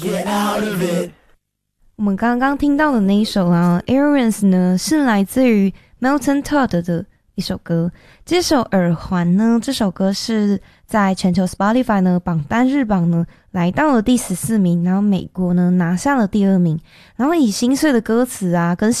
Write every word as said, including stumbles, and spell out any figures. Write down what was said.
Get out of it。 我们刚刚听到的那一首啊 Airwaves 呢，是来自于 Milton Todd 的一首歌。这首耳环呢，这首歌是在全球 Spotify 呢榜单日榜呢来到了第十四名，然后美国呢拿下了第二名。然后以心碎的歌词啊跟